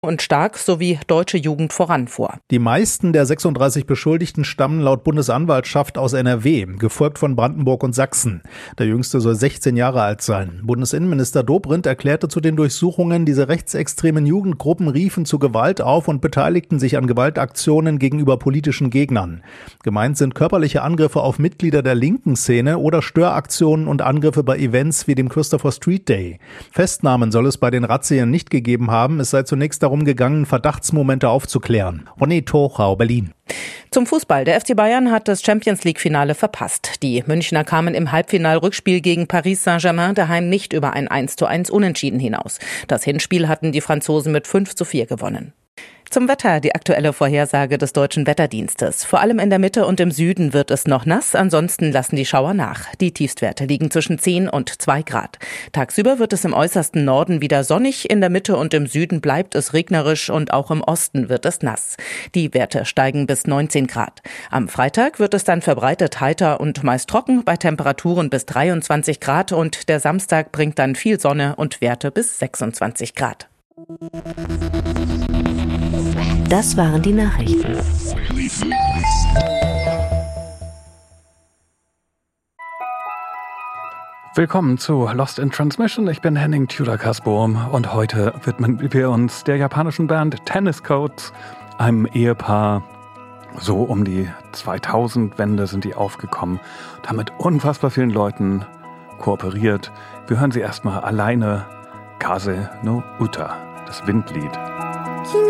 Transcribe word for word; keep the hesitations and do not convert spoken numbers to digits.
und Stark sowie Deutsche Jugend voran vor. Die meisten der sechsunddreißig Beschuldigten stammen laut Bundesanwaltschaft aus N R W, gefolgt von Brandenburg und Sachsen. Der Jüngste soll sechzehn Jahre alt sein. Bundesinnenminister Dobrindt erklärte zu den Durchsuchungen, diese rechtsextremen Jugendgruppen riefen zu Gewalt auf und beteiligten sich an Gewaltaktionen gegenüber politischen Gegnern. Gemeint sind körperliche Angriffe auf Mitglieder der linken Szene oder Störaktionen und Angriffe bei Events wie dem Christopher Street Day. Festnahmen soll es bei den Razzien nicht gegeben haben. Es sei zunächst darum gegangen, Verdachtsmomente aufzuklären. Ronny Tochau, Berlin. Zum Fußball. Der F C Bayern hat das Champions-League-Finale verpasst. Die Münchner kamen im Halbfinal-Rückspiel gegen Paris Saint-Germain daheim nicht über ein eins zu eins Unentschieden hinaus. Das Hinspiel hatten die Franzosen mit fünf zu vier gewonnen. Zum Wetter die aktuelle Vorhersage des Deutschen Wetterdienstes. Vor allem in der Mitte und im Süden wird es noch nass, ansonsten lassen die Schauer nach. Die Tiefstwerte liegen zwischen zehn und zwei Grad. Tagsüber wird es im äußersten Norden wieder sonnig, in der Mitte und im Süden bleibt es regnerisch und auch im Osten wird es nass. Die Werte steigen bis neunzehn Grad. Am Freitag wird es dann verbreitet heiter und meist trocken bei Temperaturen bis dreiundzwanzig Grad und der Samstag bringt dann viel Sonne und Werte bis sechsundzwanzig Grad. Das waren die Nachrichten. Willkommen zu Lost in Transmission. Ich bin Henning Tudor-Kasbohm und heute widmen wir uns der japanischen Band Tennis Coats, einem Ehepaar. So um die zweitausend-Wende sind die aufgekommen und haben mit unfassbar vielen Leuten kooperiert. Wir hören sie erstmal alleine. Kaze no Uta, das Windlied.